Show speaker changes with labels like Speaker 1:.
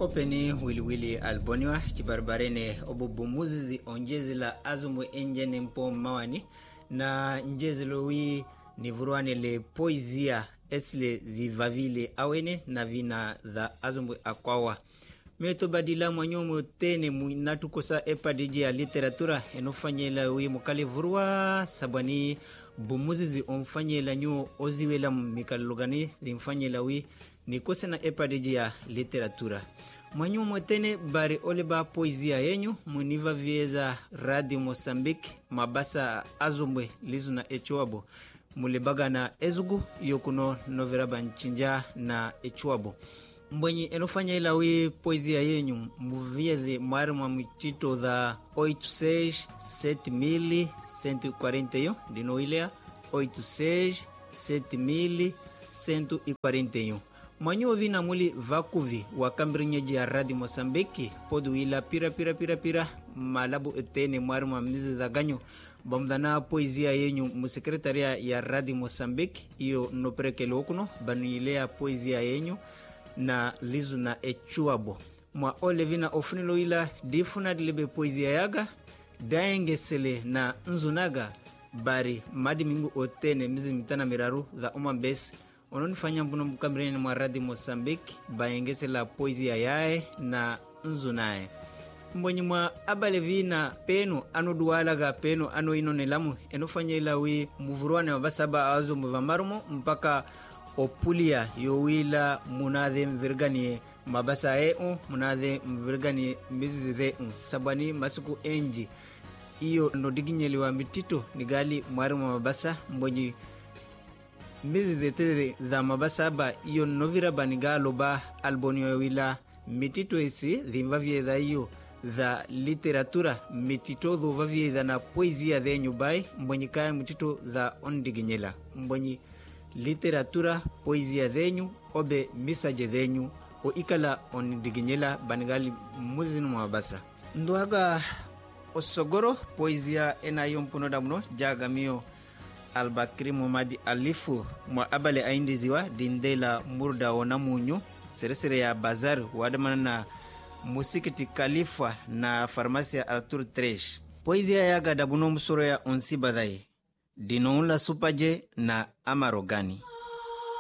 Speaker 1: kopeni wiliwili alboniwa chibarbarene obubumuzizi onjezi la azumwe enjene mpo mawani na njezi lowi nivuruane le poizia esle vivavile awene na vina dha azumwe akwawa meto badila mwanyomo tene munatukosa epadiji ya literatura enofanyela wi mukali vurua sabani bumuzizi omfanyela nyo oziwela mikalogani dimfanyela wi nikose na epadiji ya literatura mwanyomo tene bari oleba poezia yenyu muniva vieza Radio Mozambique mabasa azumwe lizu na echuabo mulebaga na ezugu yokuno novera banchinja na echuabo mbwenye enofanya ila wi poezia yenyu muvieze mwari mwa mchito dha 867141 dino ilea 867141 mwanyo vina muli vakuvi wakambrinyeji ya Radio Mozambique podu ila pira malabu etene mwari mwa mizi dha ganyo bamdana poezia yenyu musekretaria ya Radio Mozambique iyo noperekele okuno banu ilea poezia yenyu na lizu na echuabo mwa olevina ofunilo ila difuna dilebe poezia yaga daengesele na nzunaga bari madi mingu otene mizi mitana miraru dha umambesi ononifanya mbuno mkambreni mwa Radio Mozambique baengesela poezia yae na nzunae mbonyi mwa abalevina peno anoduwalaga peno ano inonelamu enofanya ila wi muvuruane wabasaba azo mvamarumo mpaka opulia yowila munadhe mvirganie mabasa eo munadhe mvirganie mizizithe sabani masiku enji iyo nodiginyeliwa mitito nigali mwari mwa mabasa mbonyi mizizithe dha mabasa ba iyo novira banigalo ba albonio yowila mitito esi dhimva viedha iyo dha literatura mitito dho viedha na poezia dhe nyubai mbonyi kaya mitito dha ondiginyela mbonyi literatura poezia dhenyu obe misaje dhenyu o ikala onidiginyela banigali muzinu mwabasa nduaga osogoro poezia ena yompuno damno jaga mio Albakri Muhammad Alifu mwa abale aindiziwa dindela murda onamunyo seresere ya bazar wadamana na musikiti Khalifa na farmasia Arthur Tresh poezia yaga dabuno msoro ya onsi badai Dinoula Supaje na Amarogani.